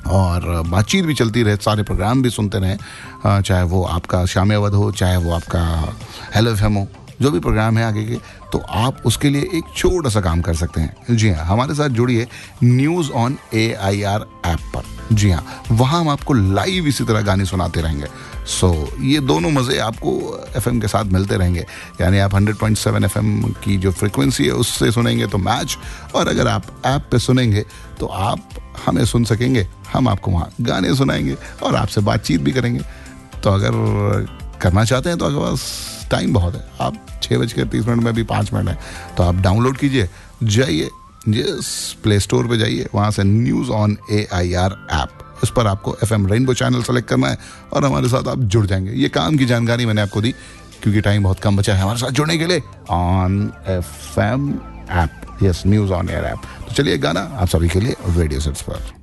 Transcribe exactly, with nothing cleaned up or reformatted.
और बातचीत भी चलती रहे, सारे प्रोग्राम भी सुनते रहें, चाहे वो आपका शाम अवध हो, चाहे वो आपका हेलो एफ एम हो, जो भी प्रोग्राम है आगे के, तो आप उसके लिए एक छोटा सा काम कर सकते हैं। जी हाँ, हमारे साथ जुड़िए news on A I R app पर। जी हाँ, वहाँ हम आपको लाइव इसी तरह गाने सुनाते रहेंगे। सो so, ये दोनों मज़े आपको एफएम के साथ मिलते रहेंगे। यानी आप हंड्रेड पॉइंट सेवन एफएम की जो फ्रिक्वेंसी है उससे सुनेंगे तो मैच, और अगर आप ऐप पे सुनेंगे तो आप हमें सुन सकेंगे, हम आपको वहाँ गाने सुनाएंगे और आपसे बातचीत भी करेंगे। तो अगर करना चाहते हैं तो आपके पास टाइम बहुत है, आप छः बज के तीस मिनट में भी पाँच मिनट है, तो आप डाउनलोड कीजिए, जाइए जिस प्ले स्टोर पे जाइए, वहाँ से news on A I R app, उस पर आपको F M rainbow channel select करना है और हमारे साथ आप जुड़ जाएंगे। ये काम की जानकारी मैंने आपको दी क्योंकि टाइम बहुत कम बचा है हमारे साथ जुड़ने के लिए। On F M app, yes, news on air app. तो चलिए गाना आप सभी के लिए रेडियो सेट्स पर।